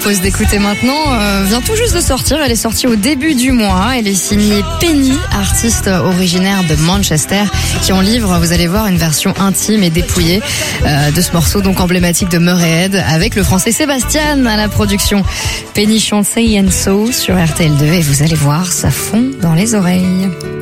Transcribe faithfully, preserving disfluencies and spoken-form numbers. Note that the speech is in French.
Pose d'écouter maintenant euh, vient tout juste de sortir. Elle est sortie au début du mois. Elle est signée Penny, artiste originaire de Manchester, qui en livre, vous allez voir, une version intime et dépouillée euh, de ce morceau donc emblématique de Murray Head, avec le français Sébastien à la production. Penny chante Say and So sur R T L deux et vous allez voir, ça fond dans les oreilles.